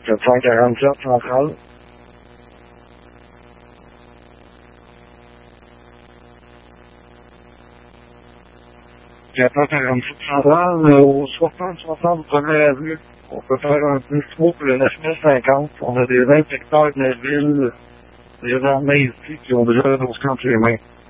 447 centrale. Centrale, au 60 première rue. On peut faire un bistrot pour le 9050. On a des inspecteurs de la ville, des armées ici qui ont déjà nos camps chez les mains.